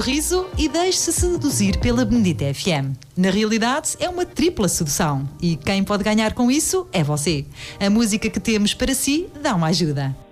Riso e deixe-se seduzir pela Benedita FM. Na realidade, é uma tripla sedução e quem pode ganhar com isso é você. A música que temos para si dá uma ajuda.